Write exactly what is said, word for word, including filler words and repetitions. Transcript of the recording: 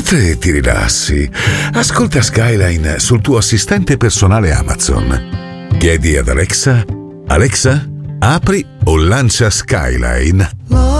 Mentre ti rilassi, ascolta Skyline sul tuo assistente personale Amazon. Chiedi ad Alexa: Alexa, apri o lancia Skyline.